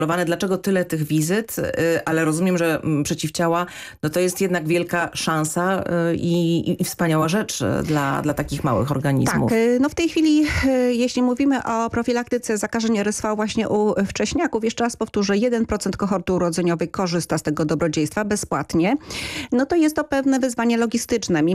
Dlaczego tyle tych wizyt, ale rozumiem, że przeciwciała no to jest jednak wielka szansa i wspaniała rzecz dla takich małych organizmów. Tak, no w tej chwili, jeśli mówimy o profilaktyce zakażeń RSV właśnie u wcześniaków, jeszcze raz powtórzę, 1% kohorty urodzeniowej korzysta z tego dobrodziejstwa bezpłatnie. No to jest to pewne wyzwanie logistyczne.